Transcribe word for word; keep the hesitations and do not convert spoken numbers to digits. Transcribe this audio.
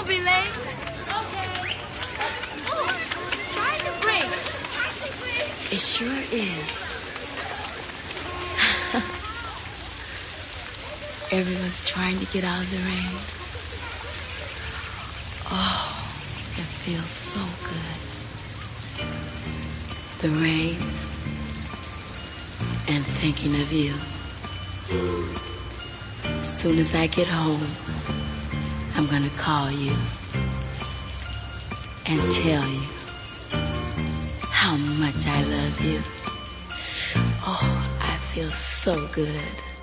be late. Okay. Oh, it's starting to break. It sure is. Everyone's trying to get out of the rain. Oh, it feels so good. The rain and thinking of you. As soon as I get home, I'm gonna call you and tell you how much I love you. Oh, I feel so good.